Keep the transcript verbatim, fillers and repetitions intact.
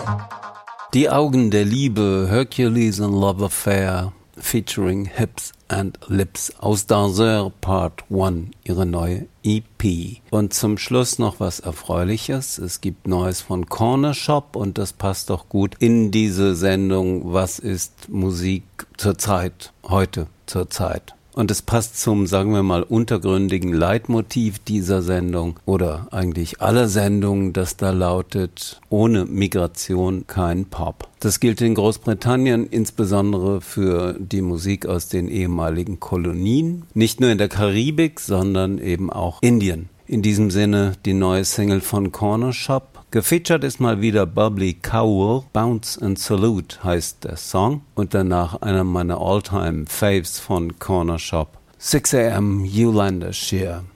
Die Augen der Liebe, Hercules and Love Affair, featuring Hips and Lips aus Dancer Part eins, ihre neue E P. Und zum Schluss noch was Erfreuliches. Es gibt Neues von Corner Shop und das passt doch gut in diese Sendung. Was ist Musik zur Zeit, heute zur Zeit? Und es passt zum, sagen wir mal, untergründigen Leitmotiv dieser Sendung oder eigentlich aller Sendungen, das da lautet, ohne Migration kein Pop. Das gilt in Großbritannien insbesondere für die Musik aus den ehemaligen Kolonien, nicht nur in der Karibik, sondern eben auch Indien. In diesem Sinne die neue Single von Corner Shop. Gefeatured ist mal wieder Bubbly Cowell, Bounce and Salute heißt der Song und danach einer meiner All-Time Faves von Corner Shop, six a.m. Yolanda Shear.